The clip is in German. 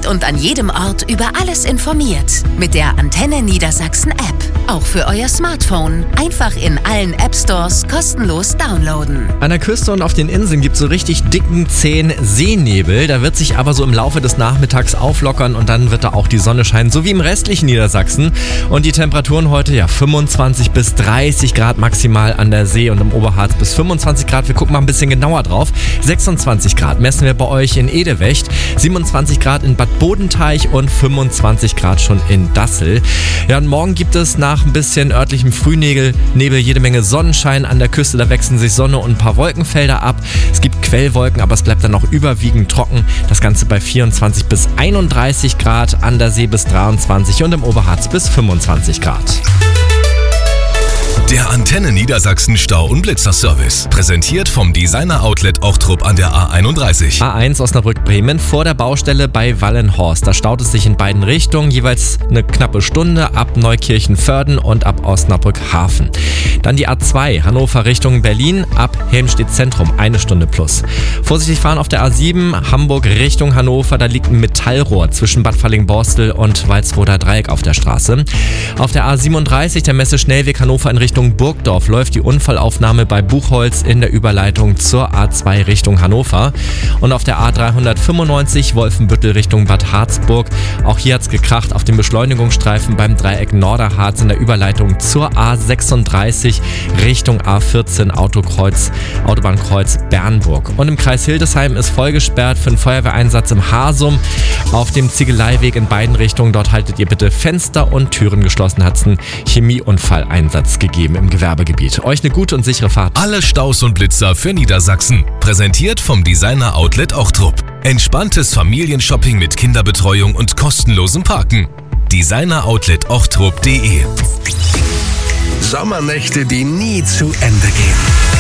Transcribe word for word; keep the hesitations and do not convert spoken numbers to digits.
jederzeit und an jedem Ort über alles informiert. Mit der Antenne Niedersachsen App. Auch für euer Smartphone. Einfach in allen App Stores kostenlos downloaden. An der Küste und auf den Inseln gibt es so richtig dicken, zähen Seenebel. Da wird sich aber so im Laufe des Nachmittags auflockern und dann wird da auch die Sonne scheinen, so wie im restlichen Niedersachsen. Und die Temperaturen heute, ja, fünfundzwanzig bis dreißig Grad maximal an der See und im Oberharz bis fünfundzwanzig Grad. Wir gucken mal ein bisschen genauer drauf. sechsundzwanzig Grad messen wir bei euch in Edewecht, siebenundzwanzig Grad in Bad Bodenteich und fünfundzwanzig Grad schon in Dassel. Ja, und morgen gibt es nach ein bisschen örtlichem Frühnebel Nebel, jede Menge Sonnenschein an der Küste. Da wechseln sich Sonne und ein paar Wolkenfelder ab. Es gibt Quellwolken, aber es bleibt dann noch überwiegend trocken. Das Ganze bei vierundzwanzig bis einunddreißig Grad, an der See bis dreiundzwanzig und im Oberharz bis fünfundzwanzig Grad. Der Antenne Niedersachsen Stau- und Blitzerservice. Präsentiert vom Designer-Outlet Ochtrup an der A einunddreißig. A eins Osnabrück-Bremen vor der Baustelle bei Wallenhorst. Da staut es sich in beiden Richtungen, jeweils eine knappe Stunde ab Neukirchen-Vörden und ab Osnabrück-Hafen. Dann die A zwei Hannover Richtung Berlin ab Helmstedt-Zentrum, eine Stunde plus. Vorsichtig fahren auf der A sieben Hamburg Richtung Hannover. Da liegt ein Metallrohr zwischen Bad Falling-Borstel und Walsroder Dreieck auf der Straße. Auf der A siebenunddreißig der Messe-Schnellweg Hannover in Richtung Burgdorf läuft die Unfallaufnahme bei Buchholz in der Überleitung zur A zwei Richtung Hannover. Und auf der A dreihundertfünfundneunzig Wolfenbüttel Richtung Bad Harzburg. Auch hier hat's gekracht auf dem Beschleunigungsstreifen beim Dreieck Norderharz in der Überleitung zur A sechsunddreißig Richtung A vierzehn Autokreuz, Autobahnkreuz Bernburg. Und im Kreis Hildesheim ist voll gesperrt für einen Feuerwehreinsatz im Hasum. Auf dem Ziegeleiweg in beiden Richtungen, dort haltet ihr bitte Fenster und Türen geschlossen, hat's einen Chemieunfalleinsatz gegeben im Gewerbegebiet. Euch eine gute und sichere Fahrt. Alle Staus und Blitzer für Niedersachsen. Präsentiert vom Designer Outlet Ochtrup. Entspanntes Familienshopping mit Kinderbetreuung und kostenlosem Parken. designer outlet ochtrup punkt de. Sommernächte, die nie zu Ende gehen.